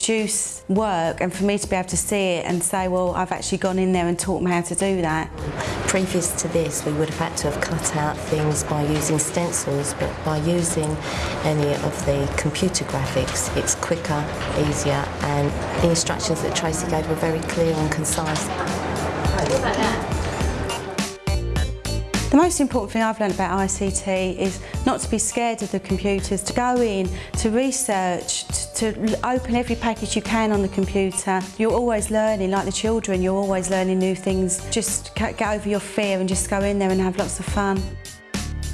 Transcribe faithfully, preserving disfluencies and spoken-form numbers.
produce work and for me to be able to see it and say, well, I've actually gone in there and taught them how to do that. Previous to this, we would have had to have cut out things by using stencils, but by using any of the computer graphics, it's quicker, easier, and the instructions that Tracy gave were very clear and concise. The most important thing I've learned about I C T is not to be scared of the computers, to go in, to research, to, to open every package you can on the computer. You're always learning, like the children, you're always learning new things. Just get over your fear and just go in there and have lots of fun.